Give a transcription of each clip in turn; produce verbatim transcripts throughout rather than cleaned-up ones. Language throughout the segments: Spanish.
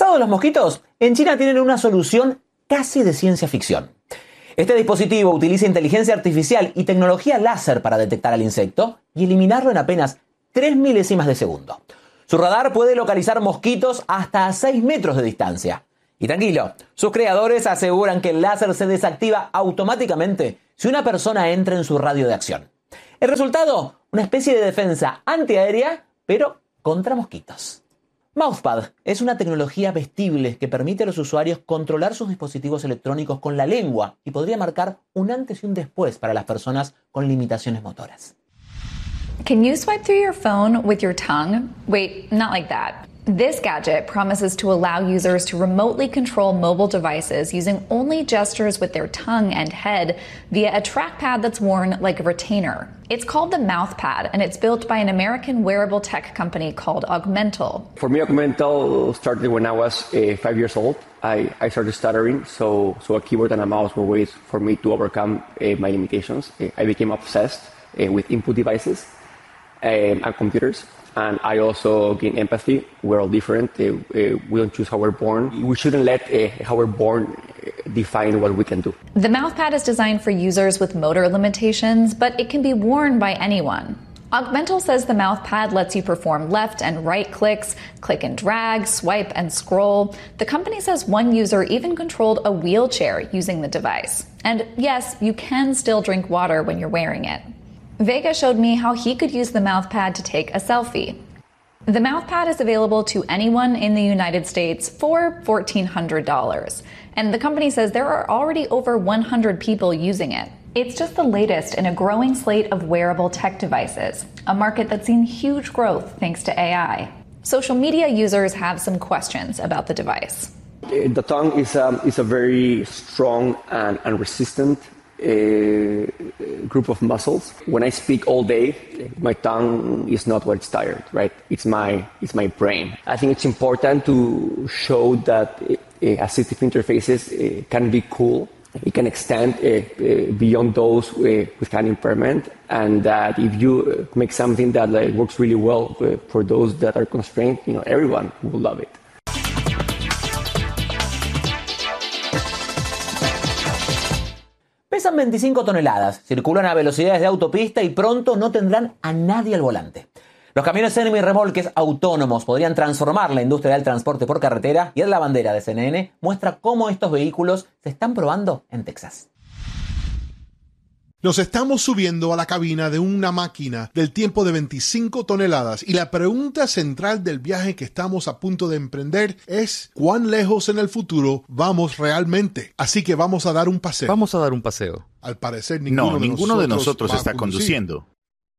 ¿Cansados los mosquitos? En China tienen una solución casi de ciencia ficción. Este dispositivo utiliza inteligencia artificial y tecnología láser para detectar al insecto y eliminarlo en apenas tres milésimas de segundo. Su radar puede localizar mosquitos hasta a seis metros de distancia. Y tranquilo, sus creadores aseguran que el láser se desactiva automáticamente si una persona entra en su radio de acción. El resultado, una especie de defensa antiaérea, pero contra mosquitos. Mouthpad es una tecnología vestible que permite a los usuarios controlar sus dispositivos electrónicos con la lengua y podría marcar un antes y un después para las personas con limitaciones motoras. Can you swipe through your phone with your tongue? Wait, not like that. This gadget promises to allow users to remotely control mobile devices using only gestures with their tongue and head via a trackpad that's worn like a retainer. It's called the MouthPad, and it's built by an American wearable tech company called Augmental. For me, Augmental started when I was uh, five years old. I, I started stuttering, so, so a keyboard and a mouse were ways for me to overcome uh, my limitations. Uh, I became obsessed uh, with input devices um, and computers. And I also gain empathy. We're all different. Uh, uh, we don't choose how we're born. We shouldn't let uh, how we're born define what we can do. The MouthPad is designed for users with motor limitations, but it can be worn by anyone. Augmental says the MouthPad lets you perform left and right clicks, click and drag, swipe and scroll. The company says one user even controlled a wheelchair using the device. And yes, you can still drink water when you're wearing it. Vega showed me how he could use the MouthPad to take a selfie. The MouthPad is available to anyone in the United States for fourteen hundred dollars. And the company says there are already over one hundred people using it. It's just the latest in a growing slate of wearable tech devices, a market that's seen huge growth thanks to A I. Social media users have some questions about the device. The tongue is, um, is a very strong and, and resistant a group of muscles. When I speak all day, my tongue is not what it's tired, right? It's my it's my brain. I think it's important to show that uh, assistive interfaces uh, can be cool. It can extend uh, uh, beyond those uh, with hand impairment, and that if you make something that like, works really well uh, for those that are constrained, you know, everyone will love it. Pesan veinticinco toneladas, circulan a velocidades de autopista y pronto no tendrán a nadie al volante. Los camiones semi-remolques autónomos podrían transformar la industria del transporte por carretera y la bandera de C N N muestra cómo estos vehículos se están probando en Texas. Nos estamos subiendo a la cabina de una máquina del tiempo de veinticinco toneladas y la pregunta central del viaje que estamos a punto de emprender es ¿cuán lejos en el futuro vamos realmente? Así que vamos a dar un paseo. Vamos a dar un paseo. Al parecer ninguno, no, de, ninguno nosotros de nosotros va está a conducir. conduciendo.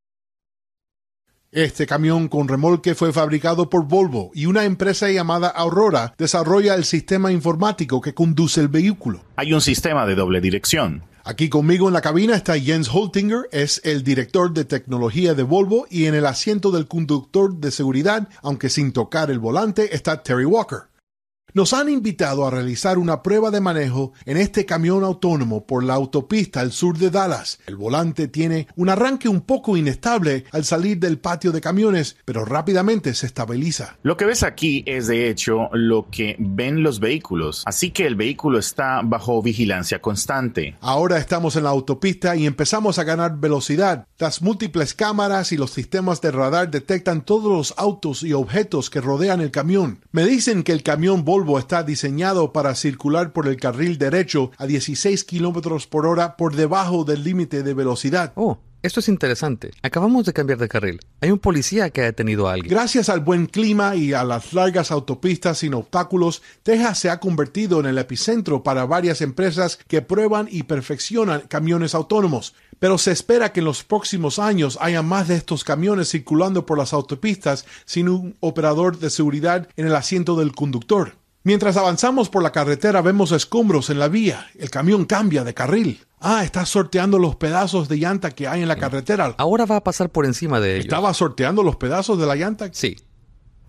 Este camión con remolque fue fabricado por Volvo y una empresa llamada Aurora desarrolla el sistema informático que conduce el vehículo. Hay un sistema de doble dirección. Aquí conmigo en la cabina está Jens Holtinger, es el director de tecnología de Volvo, y en el asiento del conductor de seguridad, aunque sin tocar el volante, está Terry Walker. Nos han invitado a realizar una prueba de manejo en este camión autónomo por la autopista al sur de Dallas. El volante tiene un arranque un poco inestable al salir del patio de camiones, pero rápidamente se estabiliza. Lo que ves aquí es de hecho lo que ven los vehículos, así que el vehículo está bajo vigilancia constante. Ahora estamos en la autopista y empezamos a ganar velocidad. Las múltiples cámaras y los sistemas de radar detectan todos los autos y objetos que rodean el camión. Me dicen que el camión Volvo está diseñado para circular por el carril derecho a dieciséis kilómetros por hora por debajo del límite de velocidad. Oh, esto es interesante. Acabamos de cambiar de carril. Hay un policía que ha detenido a alguien. Gracias al buen clima y a las largas autopistas sin obstáculos, Texas se ha convertido en el epicentro para varias empresas que prueban y perfeccionan camiones autónomos. Pero se espera que en los próximos años haya más de estos camiones circulando por las autopistas sin un operador de seguridad en el asiento del conductor. Mientras avanzamos por la carretera vemos escombros en la vía. El camión cambia de carril. Ah, está sorteando los pedazos de llanta que hay en la carretera. Ahora va a pasar por encima de ellos. ¿Estaba sorteando los pedazos de la llanta? Sí.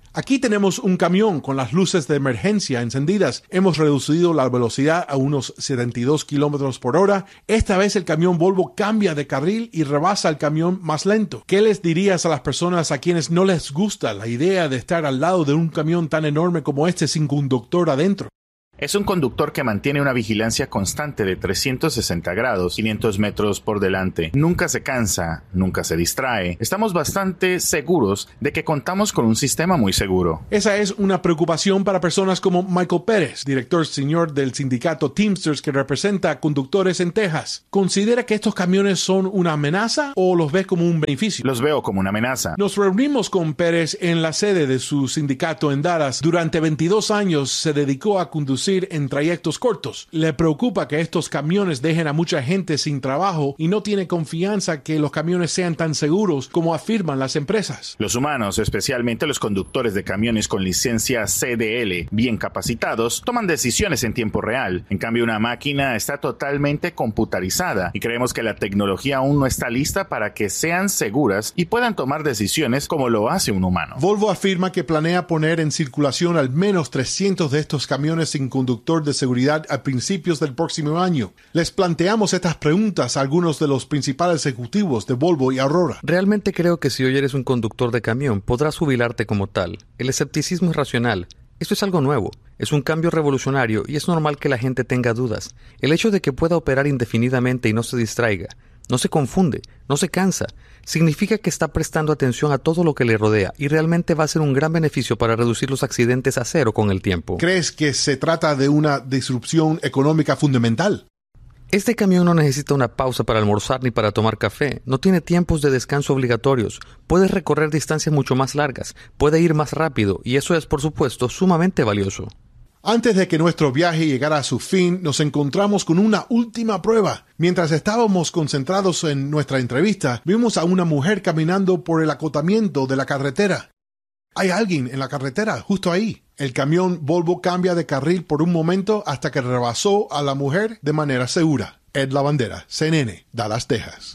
Aquí tenemos un camión con las luces de emergencia encendidas. Hemos reducido la velocidad a unos setenta y dos kilómetros por hora. Esta vez el camión Volvo cambia de carril y rebasa al camión más lento. ¿Qué les dirías a las personas a quienes no les gusta la idea de estar al lado de un camión tan enorme como este sin conductor adentro? Es un conductor que mantiene una vigilancia constante de trescientos sesenta grados, quinientos metros por delante. Nunca se cansa, nunca se distrae. Estamos bastante seguros de que contamos con un sistema muy seguro. Esa es una preocupación para personas como Michael Pérez, director senior del sindicato Teamsters que representa a conductores en Texas. ¿Considera que estos camiones son una amenaza o los ves como un beneficio? Los veo como una amenaza. Nos reunimos con Pérez en la sede de su sindicato en Dallas. Durante veintidós años se dedicó a conducir en trayectos cortos. Le preocupa que estos camiones dejen a mucha gente sin trabajo y no tiene confianza que los camiones sean tan seguros como afirman las empresas. Los humanos, especialmente los conductores de camiones con licencia C D L bien capacitados, toman decisiones en tiempo real. En cambio, una máquina está totalmente computarizada y creemos que la tecnología aún no está lista para que sean seguras y puedan tomar decisiones como lo hace un humano. Volvo afirma que planea poner en circulación al menos trescientos de estos camiones sin conductor de seguridad a principios del próximo año. Les planteamos estas preguntas a algunos de los principales ejecutivos de Volvo y Aurora. Realmente creo que si hoy eres un conductor de camión, podrás jubilarte como tal. El escepticismo es racional. Esto es algo nuevo, es un cambio revolucionario y es normal que la gente tenga dudas. El hecho de que pueda operar indefinidamente y no se distraiga, no se confunde, no se cansa, significa que está prestando atención a todo lo que le rodea y realmente va a ser un gran beneficio para reducir los accidentes a cero con el tiempo. ¿Crees que se trata de una disrupción económica fundamental? Este camión no necesita una pausa para almorzar ni para tomar café, no tiene tiempos de descanso obligatorios, puede recorrer distancias mucho más largas, puede ir más rápido y eso es, por supuesto, sumamente valioso. Antes de que nuestro viaje llegara a su fin, nos encontramos con una última prueba. Mientras estábamos concentrados en nuestra entrevista, vimos a una mujer caminando por el acotamiento de la carretera. Hay alguien en la carretera, justo ahí. El camión Volvo cambia de carril por un momento hasta que rebasó a la mujer de manera segura. Ed Lavandera, C N N, Dallas, Texas.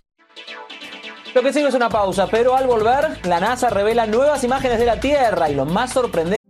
Lo que sigue es una pausa, pero al volver, la NASA revela nuevas imágenes de la Tierra y lo más sorprendente